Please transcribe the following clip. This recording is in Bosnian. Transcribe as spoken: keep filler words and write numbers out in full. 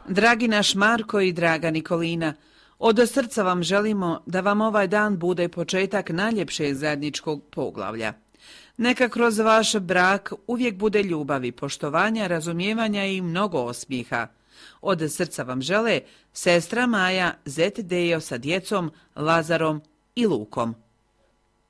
Dragi naš Marko i draga Nikolina, od srca vam želimo da vam ovaj dan bude početak najljepšeg zajedničkog poglavlja. Neka kroz vaš brak uvijek bude ljubavi, poštovanja, razumijevanja i mnogo osmijeha. Od srca vam žele sestra Maja, zet Dejo sa djecom, Lazarom i Lukom.